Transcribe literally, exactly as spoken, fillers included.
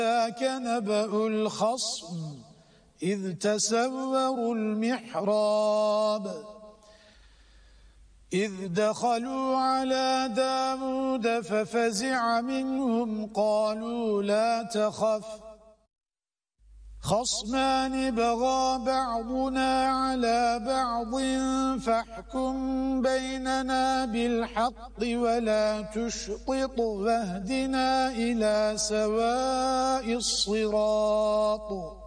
ذاك نبأ الخصم إذ تسوروا المحراب إذ دخلوا على داود ففزع منهم قالوا لا تخف خصمان بغى بعضنا على بعض فاحكم بيننا بالحق ولا تشطط واهدنا إلى سواء الصراط